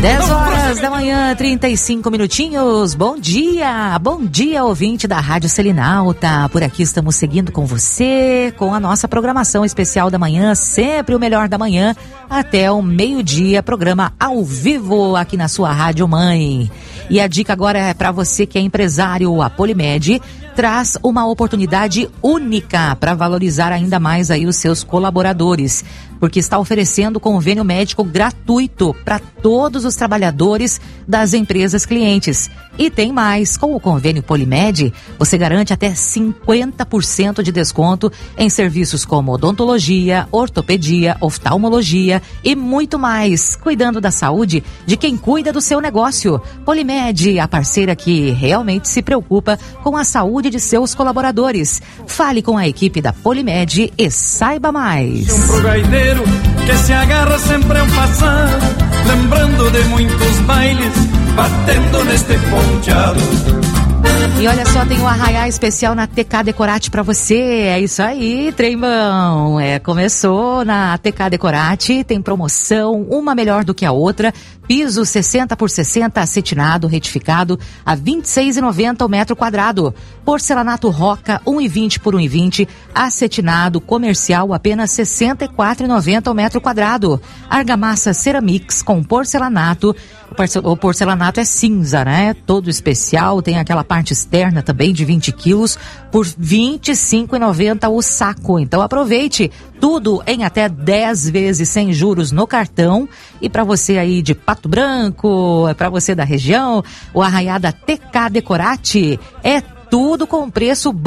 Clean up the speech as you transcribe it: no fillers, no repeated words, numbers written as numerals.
10 da manhã, 35 minutinhos. Bom dia, ouvinte da Rádio Selinalta. Por aqui estamos seguindo com você, com a nossa programação especial da manhã, sempre o melhor da manhã, até o meio-dia, programa ao vivo aqui na sua Rádio Mãe. E a dica agora é para você que é empresário. A Polimed traz uma oportunidade única para valorizar ainda mais aí os seus colaboradores, porque está oferecendo convênio médico gratuito para todos os trabalhadores das empresas clientes. E tem mais, com o convênio Polimed, você garante até 50% de desconto em serviços como odontologia, ortopedia, oftalmologia e muito mais, cuidando da saúde de quem cuida do seu negócio. Polimed, a parceira que realmente se preocupa com a saúde de seus colaboradores. Fale com a equipe da Polimed e saiba mais. Que se agarra sempre a passado, lembrando de muitos bailes, batendo neste ponteado. E olha só, tem um arraiá especial na TK Decorate pra você. É isso aí, trembão. Começou na TK Decorate, tem promoção, uma melhor do que a outra. Piso 60 por 60 acetinado, retificado a R$ 26,90 o metro quadrado. Porcelanato Roca 1,20 por 1,20, acetinado comercial apenas R$ 64,90 o metro quadrado. Argamassa Ceramics com porcelanato. O porcelanato é cinza, né? Todo especial, tem aquela parte externa também de 20 quilos por R$ 25,90 o saco. Então aproveite tudo em até 10 vezes sem juros no cartão. E para você aí de Pato Branco, para você da região, o arraiá da TK Decorate é tudo com preço